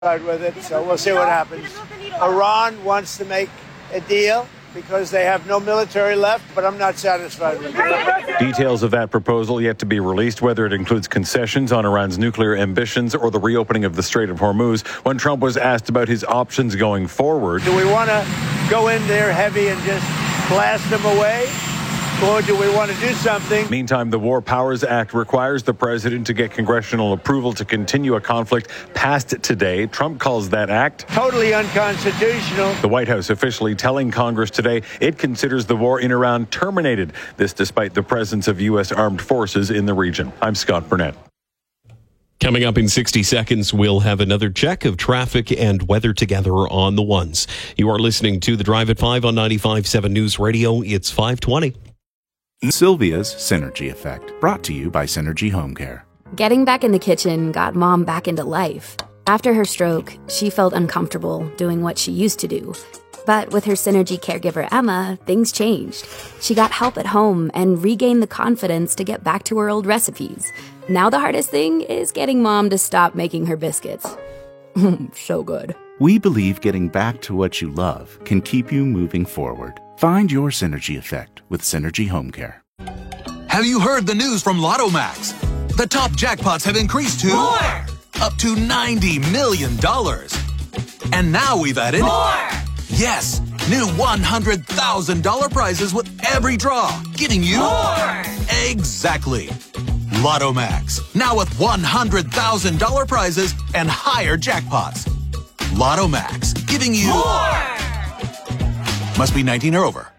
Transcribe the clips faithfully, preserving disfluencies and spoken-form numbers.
with it, so we'll see what happens. Iran wants to make a deal because they have no military left, but I'm not satisfied with it. Details of that proposal yet to be released, whether it includes concessions on Iran's nuclear ambitions or the reopening of the Strait of Hormuz. When Trump was asked about his options going forward, do we want to go in there heavy and just blast them away? Or do we want to do something? Meantime, the War Powers Act requires the president to get congressional approval to continue a conflict passed today. Trump calls that act totally unconstitutional. The White House officially telling Congress today it considers the war in Iran terminated. This despite the presence of U S armed forces in the region. I'm Scott Burnett. Coming up in sixty seconds, we'll have another check of traffic and weather together on the ones. You are listening to The Drive at five on ninety-five point seven News Radio. It's five twenty. Sylvia's Synergy Effect, brought to you by Synergy Home Care. Getting back in the kitchen got Mom back into life. After her stroke, she felt uncomfortable doing what she used to do. But with her Synergy caregiver, Emma, things changed. She got help at home and regained the confidence to get back to her old recipes. Now the hardest thing is getting Mom to stop making her biscuits. So good. We believe getting back to what you love can keep you moving forward. Find your Synergy Effect with Synergy Home Care. Have you heard the news from Lotto Max? The top jackpots have increased to more, up to ninety million dollars. And now we've added more. Yes, new one hundred thousand dollars prizes with every draw, giving you more. Exactly. Lotto Max, now with one hundred thousand dollars prizes and higher jackpots. Lotto Max, giving you more. Must be nineteen or over.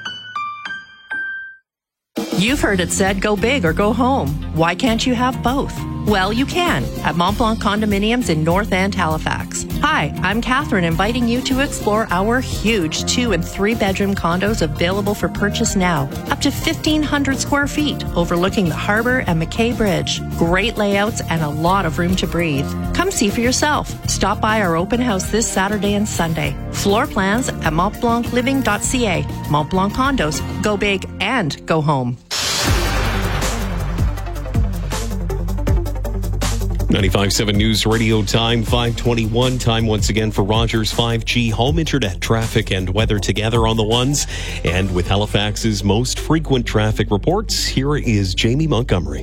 You've heard it said, go big or go home. Why can't you have both? Well, you can at Mont Blanc Condominiums in North and Halifax. Hi, I'm Catherine, inviting you to explore our huge two and three bedroom condos available for purchase now. Up to fifteen hundred square feet, overlooking the harbor and Mackay Bridge. Great layouts and a lot of room to breathe. Come see for yourself. Stop by our open house this Saturday and Sunday. Floor plans at mont blanc living dot c a. Mont Blanc Condos. Go big and go home. ninety-five point seven News Radio time, five twenty-one. Time once again for Rogers five G home internet traffic and weather together on the ones. And with Halifax's most frequent traffic reports, here is Jamie Montgomery.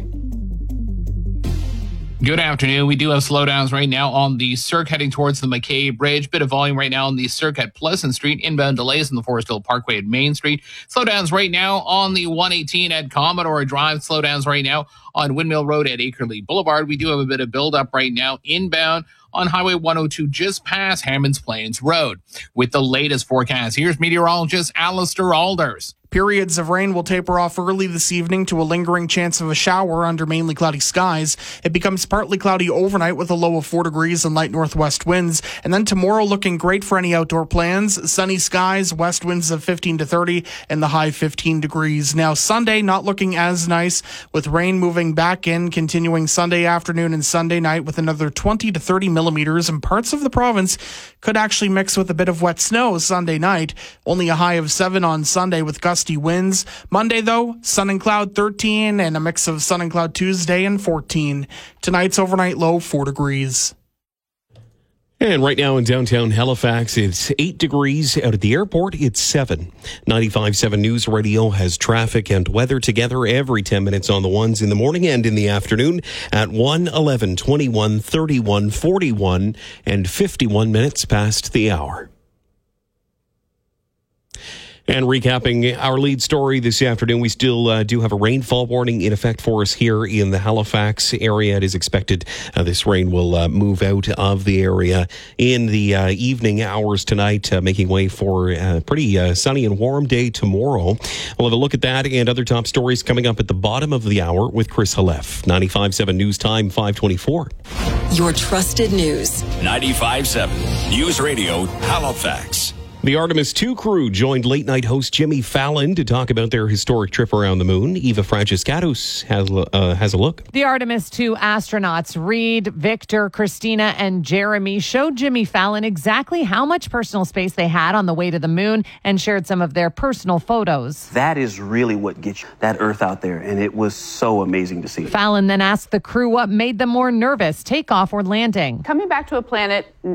Good afternoon. We do have slowdowns right now on the Cirque heading towards the Mackay Bridge. Bit of volume right now on the Cirque at Pleasant Street. Inbound delays on the Forest Hill Parkway at Main Street. Slowdowns right now on the one eighteen at Commodore Drive. Slowdowns right now on Windmill Road at Akerley Boulevard. We do have a bit of buildup right now inbound on Highway one oh two just past Hammonds Plains Road. With the latest forecast, here's meteorologist Alistair Alders. Periods of rain will taper off early this evening to a lingering chance of a shower under mainly cloudy skies. It becomes partly cloudy overnight with a low of four degrees and light northwest winds. And then tomorrow looking great for any outdoor plans. Sunny skies, west winds of fifteen to thirty, and the high fifteen degrees. Now Sunday not looking as nice with rain moving back in, continuing Sunday afternoon and Sunday night with another twenty to thirty millimeters. And parts of the province could actually mix with a bit of wet snow Sunday night. Only a high of seven on Sunday with gusty winds. Monday, though, sun and cloud thirteen and a mix of sun and cloud Tuesday and fourteen. Tonight's overnight low four degrees. And right now in downtown Halifax, it's eight degrees. Out at the airport, it's seven. ninety-five point seven News Radio has traffic and weather together every ten minutes on the ones in the morning and in the afternoon at one, eleven, twenty-one, thirty-one, forty-one, and fifty-one minutes past the hour. And recapping our lead story this afternoon, we still uh, do have a rainfall warning in effect for us here in the Halifax area. It is expected uh, this rain will uh, move out of the area in the uh, evening hours tonight, uh, making way for a pretty uh, sunny and warm day tomorrow. We'll have a look at that and other top stories coming up at the bottom of the hour with Chris Halef. ninety-five point seven News Time, five twenty-four. Your trusted news. ninety-five point seven News Radio Halifax. The Artemis two crew joined late-night host Jimmy Fallon to talk about their historic trip around the moon. Eva Franciscatus has, uh, has a look. The Artemis two astronauts, Reed, Victor, Christina, and Jeremy, showed Jimmy Fallon exactly how much personal space they had on the way to the moon and shared some of their personal photos. That is really what gets you, that Earth out there, and it was so amazing to see. Fallon then asked the crew what made them more nervous, takeoff or landing. Coming back to a planet